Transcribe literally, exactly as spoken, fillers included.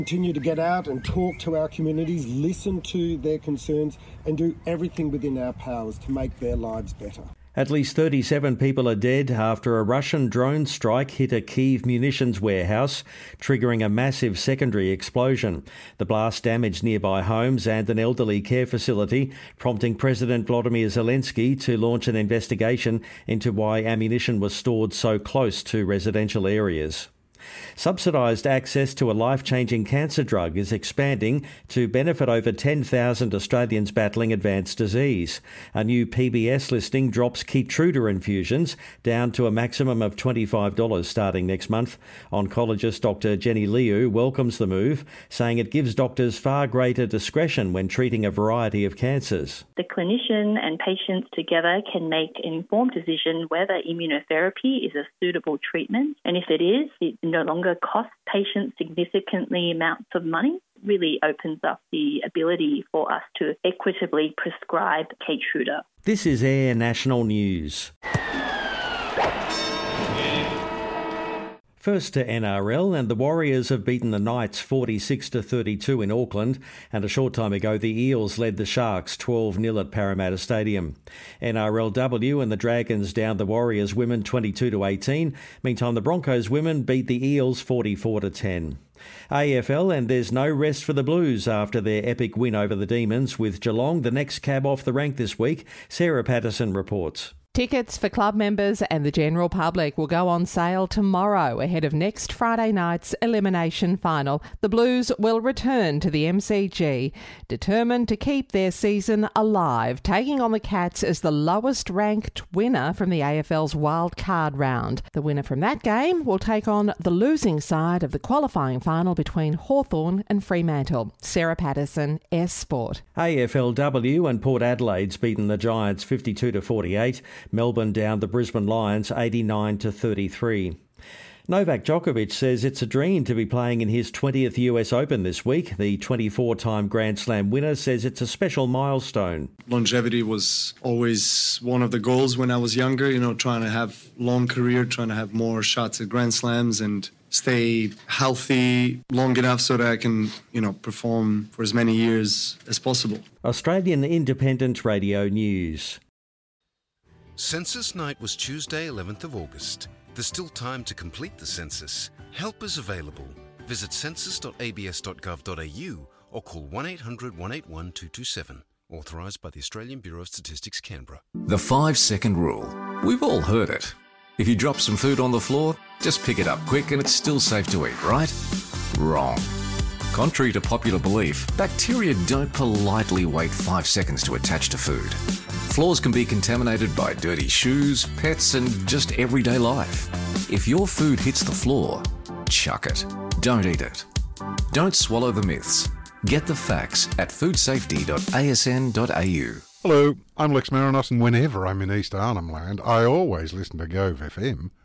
Continue to get out and talk to our communities, listen to their concerns and do everything within our powers to make their lives better. At least thirty-seven people are dead after a Russian drone strike hit a Kyiv munitions warehouse, triggering a massive secondary explosion. The blast damaged nearby homes and an elderly care facility, prompting President Volodymyr Zelensky to launch an investigation into why ammunition was stored so close to residential areas. Subsidised access to a life-changing cancer drug is expanding to benefit over ten thousand Australians battling advanced disease. A new P B S listing drops Keytruda infusions down to a maximum of twenty-five dollars starting next month. Oncologist Doctor Jenny Liu welcomes the move, saying it gives doctors far greater discretion when treating a variety of cancers. The clinician and patients together can make an informed decision whether immunotherapy is a suitable treatment, and if it is, it no longer costs patients significantly amounts of money. Really opens up the ability for us to equitably prescribe Keytruda. This is Air National News. First to N R L, and the Warriors have beaten the Knights forty-six to thirty-two in Auckland, and a short time ago the Eels led the Sharks twelve nil at Parramatta Stadium. N R L W and the Dragons downed the Warriors women twenty-two to eighteen. Meantime, the Broncos women beat the Eels forty-four to ten. A F L, and there's no rest for the Blues after their epic win over the Demons, with Geelong the next cab off the rank this week. Sarah Patterson reports. Tickets for club members and the general public will go on sale tomorrow ahead of next Friday night's elimination final. The Blues will return to the M C G, determined to keep their season alive, taking on the Cats as the lowest ranked winner from the A F L's wild card round. The winner from that game will take on the losing side of the qualifying final between Hawthorn and Fremantle. Sarah Patterson, S Sport. A F L W and Port Adelaide's beaten the Giants fifty-two to forty-eight. Melbourne downed the Brisbane Lions eighty-nine to thirty-three. Novak Djokovic says it's a dream to be playing in his twentieth U S Open this week. The twenty-four-time Grand Slam winner says it's a special milestone. Longevity was always one of the goals when I was younger, you know, trying to have long career, trying to have more shots at Grand Slams and stay healthy long enough so that I can, you know, perform for as many years as possible. Australian Independent Radio News. Census night was Tuesday, eleventh of August. There's still time to complete the census. Help is available. Visit census dot a b s dot gov dot a u or call one eight hundred one eight one two two seven. Authorised by the Australian Bureau of Statistics, Canberra. The five-second rule. We've all heard it. If you drop some food on the floor, just pick it up quick and it's still safe to eat, right? Wrong. Contrary to popular belief, bacteria don't politely wait five seconds to attach to food. Floors can be contaminated by dirty shoes, pets, and just everyday life. If your food hits the floor, chuck it. Don't eat it. Don't swallow the myths. Get the facts at food safety dot a s n dot a u. Hello, I'm Lex Marinos, and whenever I'm in East Arnhem Land, I always listen to Gove F M.